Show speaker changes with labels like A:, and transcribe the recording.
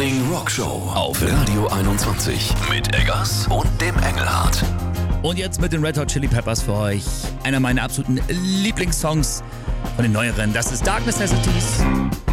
A: Morning Rock Show auf Radio 21 mit Eggers und dem Engelhardt.
B: Und jetzt mit den Red Hot Chili Peppers für euch. Einer meiner absoluten Lieblingssongs von den neueren. Das ist Dark Necessities.